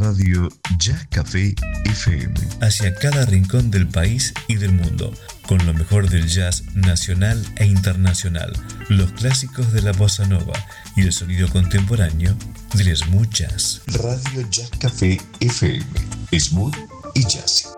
Radio Jazz Café FM. Hacia cada rincón del país y del mundo, con lo mejor del jazz nacional e internacional, los clásicos de la bossa nova y el sonido contemporáneo del smooth jazz. Radio Jazz Café FM, smooth y jazzy.